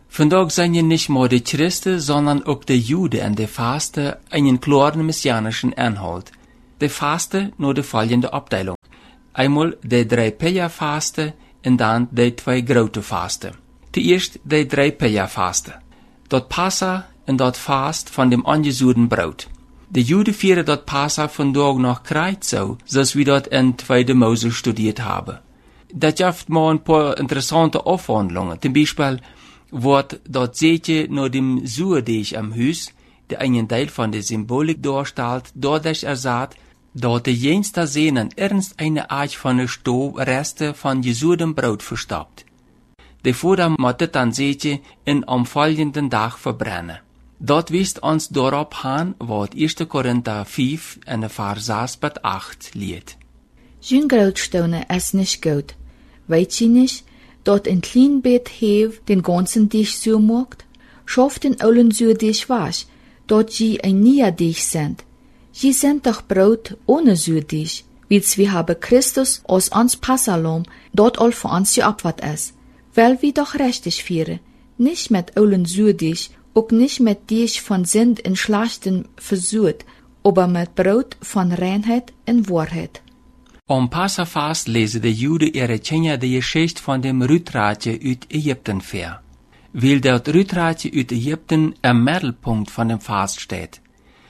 Vandaag zijn je niet maar de Christen, sondern ook de Juden en de Fasten einen klaren messianischen Inhalt. De Fasten nur de volgende Abteilung. Einmal de 3 Peja-Fasten en dan de 2 grote Fasten. Eerst de 3 Peja-Fasten. Dat Passa en dat Fast van dem angezuurden brood. De Juden vieren dat Passa vandaag nog krijt zo, zoals we dat in 2 Mose studiert hebben. Dat geeft maar een paar interessante afhandelingen. Zum Beispiel wordt dat zeetje naar dem zuurdeeg am huis, de een deel van de symboliek doorstelt, doordat zat, dat de jenste zenen ernst eine Art van de stoof resten van gezuurden brood verstapt. De voeder moet het dan zeetje in am volgenden dag verbrennen. Dat wist ons daarop aan wat 1 Korinther 5 en de vers 6 tot 8 leert. Zijn grootstone is nicht gut. Weet je nicht, dat een klein Bett heef den ganzen Dich so macht? Schafft den ollen so Dich was, dat je ein nia Dich sind. Je sind doch Brot ohne so Dich. Wir haben Christus als ons Passalam, dat al für uns geopfert ist. Weil wir doch richtig vieren, nicht mit ollen so Dich, auch nicht mit Dich von Sünd und Schlachten versucht, aber mit Brot von Reinheit und Wahrheit. Om Passafast lezen de Juden erkennen de geschichte van dem Rütraatje uit Egypten ver. Weil dat Rütraatje uit Egypten im Mittelpunkt von dem Fast steht.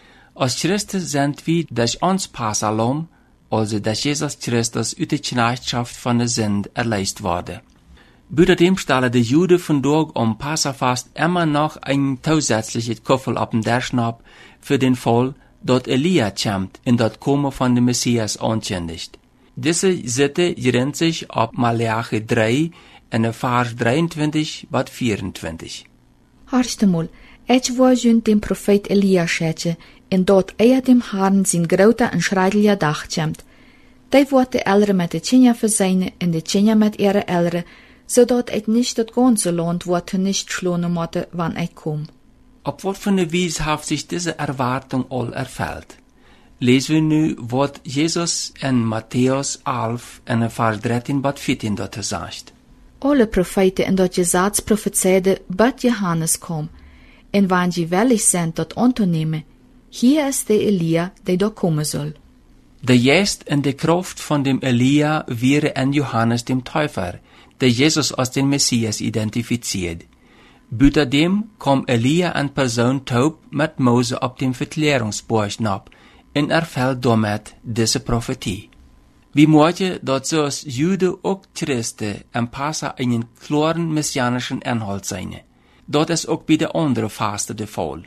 Als Christen sind wir durch ons Passalam, also durch Jesus Christus uit de Knechtschaft von der Sünd erleist worden. Buitendem stellen de Juden vandaag om Passafast immer noch ein zusätzliches Kuffel op den Derschnab für den Fall, dat Elia kommt und dat Kommen von dem Messias ankündigt. Diese Sitte grenzt sich op Malachi 3 en de vers 23 tot 24. Harste mal, ich war jünd dem Prophet Elia schätze, en dat dem Herrn zijn grote en schreidelige dag komt. Die wordt de Elre met de Tjenja verseine en de Tjenja met ihre Elre, zodat het nicht dat ganze Land wordt nicht schlonen motte, wann ich kom. Op wat voor een wijze heeft zich deze erwartung al erfüllt? Lezen we nu wat Jesus in Matthäus 11 en vers 13 tot 14 dat zegt. Alle Propheten en dat Jesaats profezeiden bad Johannes kom, en wanneer je willig zijn dat aan te nemen, hier is de Elia die daar komen zal. De geest en de kracht van dem Elia wäre in Johannes dem Täufer, der Jesus als den Messias identifiziert. Buitendem kwam Elia in persoon taub met Mose op dem Verklärungsberg nab, en erfüllt damit diese Prophetie. Wie möchte, dat zoals Juden ook Christen en Passa einen klaren messianischen Inhalt zijn. Dat is ook bij de andere Fasten de Fall.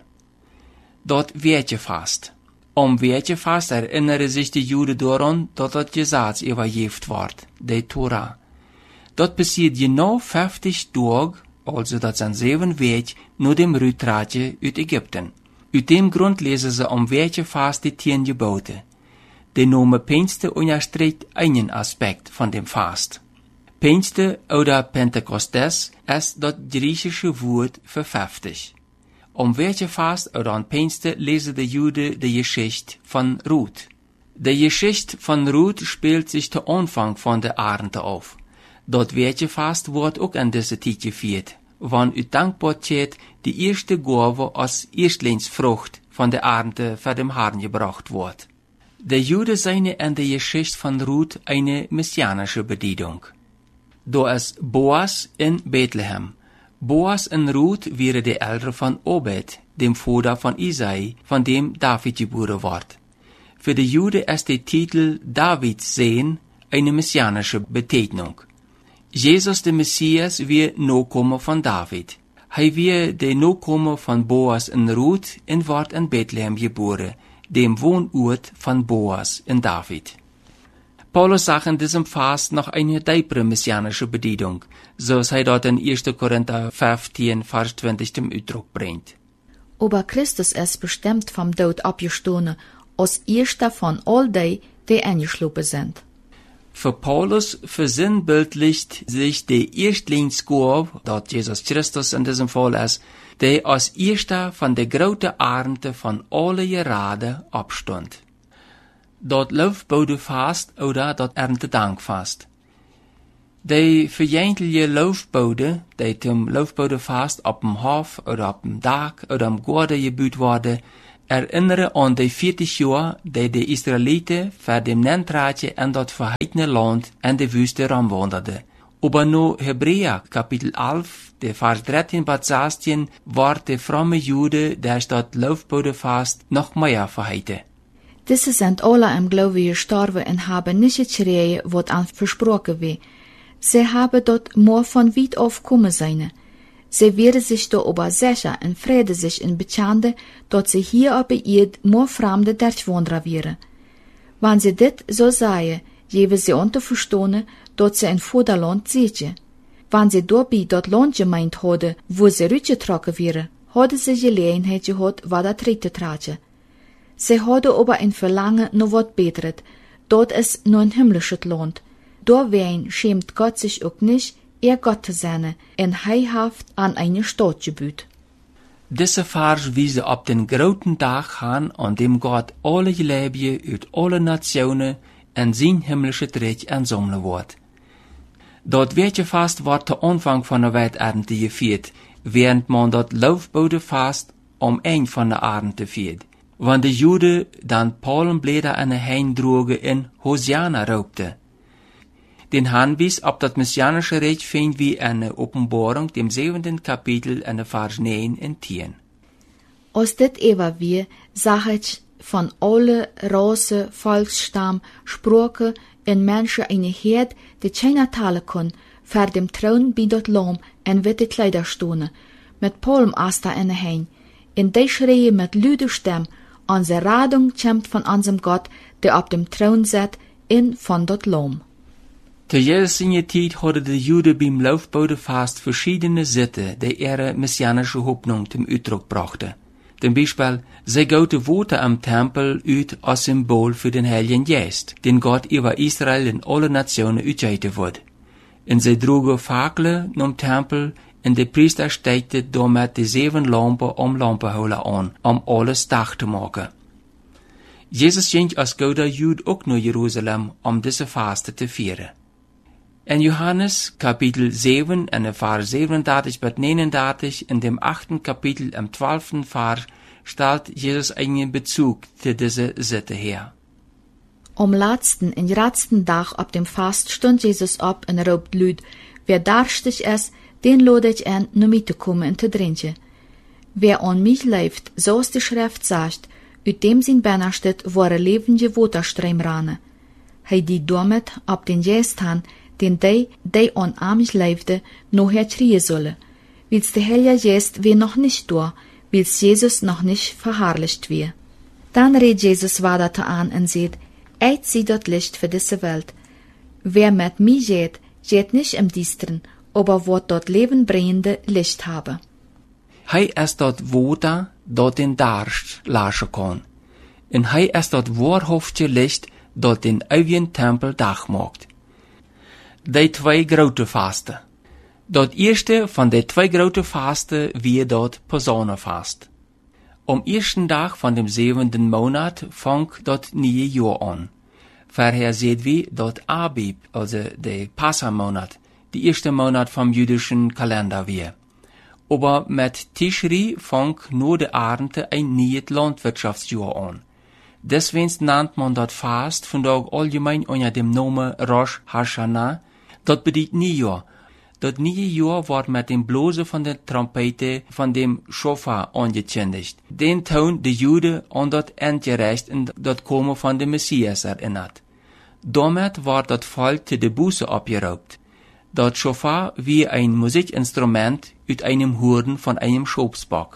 Dat Weetje-Fast. Om Weetje-Fast erinneren zich de Juden daran, dat het Gesetz übergeben wordt, de Torah. Dat passiert genau 50 Tage, also dat zijn 7 weken, na dem Rütraatje uit Egypten. Uit dem Grund lezen ze om Weetje-Fast die 10 Gebote. De Name Pinste onderstreicht einen Aspekt von dem Fast. Pinste oder Pentekostes ist das griechische Wort für 50. Om Weetje-Fast oder an Pinste lesen de Juden de Geschichte von Ruth. De Geschichte von Ruth spielt sich zu Anfang von der Ernte auf. Dat Weetje-Fast wordt ook an deze tijd gevierd, wann uit Dankbarkeit die erste Gabe als Erstlingsfrucht von der Ernte für dem Herrn gebracht wordt. De Juden zijn in de Geschichte von Ruth eine messianische Bedienung. Da ist Boas in Bethlehem. Boas en Ruth waren de Eltern von Obed, dem Vater von Isai, von dem David geboren wordt. Für de Juden ist der Titel Davids Sohn eine messianische Beteiligung. Jesus de Messias wir Nachkomme von David. Hij wir de Nachkomme von Boas en Ruth en wordt in Bethlehem geboren, dem Wohnort von Boas en David. Paulus sagt in diesem Vers noch eine deepere messianische Bedienung, zoals hij dort in 1 Korinther 15, Vers 20 zum Ausdruck bringt. Aber Christus ist bestimmt vom Tod abgestoßen, als erster von all die eingeschlopen sind. Für Paulus versinnbildlicht sich die Erstlingsgabe, dat Jesus Christus in diesem Fall ist, die als erster von der großen Ernte von alle Gerade abstund. Dat Laufbodefast oder dat Erntedankfast. Die verjängliche Laufbooten, die zum Laufbootenfast op dem Hof oder op dem Dak oder am Gorde gebuut worden, erinnern an die 40 Jahre, die Israeliten voor dem Nentraatje en dat verheidene Land en de Wüste rondwanderden. Aber no Hebräer, Kapitel 11, de Vers 13 bis 16, war de fromme Jude, der dat Laufbootenfast noch mehr verheiden. Diese sind alle im Glaube gestorben und haben nicht geschrien, wat an versprochen wird. Sie haben dort nur von weit auf kommen sein. Sie werden sich da aber sicher und Friede sich in Bekannte, dass sie hier auf der Erde nur Fremde durchwandern werden. Wenn sie dit so sagen, geben sie unter verstehen, dass sie ein Vaterland sehen. Wenn sie dabei dort Land gemeint hadden, wo sie rübergetragen werden, hadden sie Gelegenheit gehabt, was das dritte tragen. Sie hadden aber ein Verlangen noch wat Besseres, dort ist nur ein himmlisches Land. Dawein schämt Gott sich auch nicht, Gott zu sein, en heihaft an eine Stadt gebüht. Diese Vers wiesen op den großen Tag an, an dem Gott alle Gläubige uit alle Nationen en zijn himmlische Reich einsammeln wird. Dort wird fast wordt der Anfang von der Welternte gefeiert, während man dort Laufbootenfast ein von der Ernte feiert. Wann die Juden dann Palmblätter an den Hain drogen in Hosiana raubten. Den Hinweis op dat messianische Reich finden wir in der Offenbarung, dem 7. Kapitel, in der Vers 9 und 10. Als dit ewa wir, sag ich von alle Rasse, Volksstamm, Sprache und Menschen eine Herd, die keiner talen kann, vor dem Thron bei dort Lamm en witte Kleider stohne, mit Palmaster in der Hain. In die schreien mit lüder Stimme, unsere Radung kommt von unserem Gott, der auf dem Thron sitzt, in von dort Lamm. Te Jesus in Zeit hadden de Juden beim Laufbootenfast verschiedene Sitten, die ihre messianische Hoffnung zum Ausdruck brachten. Zum Beispiel, sie goten Worte am Tempel uit als Symbol für den Heiligen Geist, den Gott über Israel in alle Nationen uitgeiten wird. Und sie droegen Fackeln am Tempel, und der Priester steckte damit die 7 Lampen am Lampenholen an, alles Dach zu machen. Jesus ging als guter Jude auch naar Jerusalem, diese Faste zu feiern. In Johannes Kapitel 7 en Vers 37 bis 39 in dem 8. Kapitel im 12. Vers stellt Jesus einen Bezug zu dieser Sitte her. Am letzten und letzten Tag ab dem Fast stund Jesus ab und raubt Lüd, wer darstig ist, den lade ich an, nur mitzukommen und zu trinken. Wer an mich läuft, so ist die Schrift sagt, uit dem sein Banner steht, wo lebende Wasserstreim rane. Hij die damit ab den Geist han, den die an mich leefde, noch herschreien solle. Wils der Heilige Geist wir noch nicht da, wils Jesus noch nicht verherrlicht wir. Dann redet Jesus weiter an und sagt, ich sehe das Licht für diese Welt. Wer mit mir geht nicht im Düstern, aber wird dort lebenbringende Licht haben. Hij ist dort Water, dort den Darst laschen kann. Und hij ist dort wahrhaftige Licht, dort den ewigen Tempel Dach macht. Die 2 grote Fasten. Dat eerste van de 2 grote Fasten wie dort Personenfast. Am ersten Tag von dem 7. Monat fängt dat neue Jahr an. Vorher seht wir dat Abib, also der Passamonat, die erste Monat vom jüdischen Kalender wir. Aber mit Tischri fängt nur de Ernte ein neues Landwirtschaftsjahr an. Deswegen nennt man dat Fast vandaag allgemein unter dem Namen Rosh Hashanah. Dat bedeutet Neujahr. Dat nieuwe Jahr wordt met dem Blozen van de Trompete van dem Shofar angekündigt. Den toont de Juden aan dat Endgerecht en dat Komen van de Messias erinnert. Damit wordt dat Volk te de Buße abgeraubt. Dat Shofar wie ein Musikinstrument uit einem Hurden von einem Schopsbock.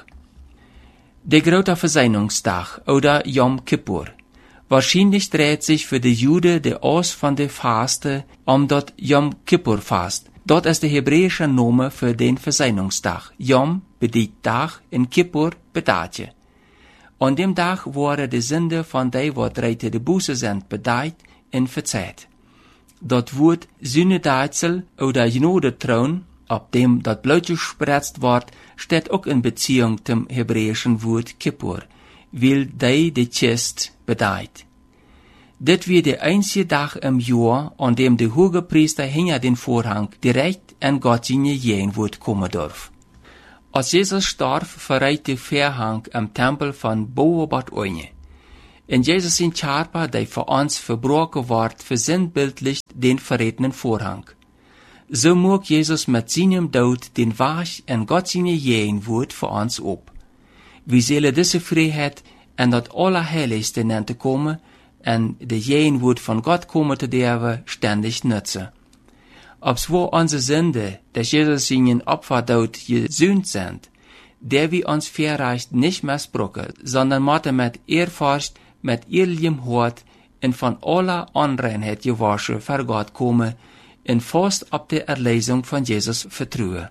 Der große Versöhnungstag oder Yom Kippur. Wahrscheinlich dreht sich für die Juden der Aus von der Faste das Yom Kippur Fast. Dort ist der hebräische Name für den Versöhnungstag. Yom bedeutet Tag und Kippur bedeutet. An dem Tag wurde die Sünde von denen, die reite de Buße sind, bedeutet und verzeiht. Dort wird Sühnedeitsel oder Genodetraun, ab dem das Blut gespritzt wird, steht auch in Beziehung zum hebräischen Wort Kippur, weil die Chist bedeutet. Dit wird der einzige Tag im Jahr, an dem der Hohepriester hinter den Vorhang direkt an Gott seine Gegenwart kommen darf. Als Jesus starb, verrät der Vorhang im Tempel von Boabat oine. En Jesus zijn Körper, der für uns verbrochen ward, versinnbildlicht den verrätenen Vorhang. So mag Jesus mit seinem Tod den Weg an Gott seine Gegenwart für uns op. Wir sollen diese Freiheit an das Allerheiligste nennen te komen en de Gegenwart von Gott komen te dürfen, ständig nutzen. Obwohl unsere Sünde, dass Jesus seinen Opfertod gesühnt sind, der wir uns vielleicht nicht missbrauchen, sondern mit Ehrfurcht, mit ehrlichem Hort und von aller Unreinheit gewaschen vor Gott kommen und fast auf die Erlösung von Jesus vertrauen.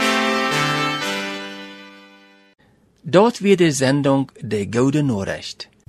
Dort wird die Sendung Der Gute Nachricht.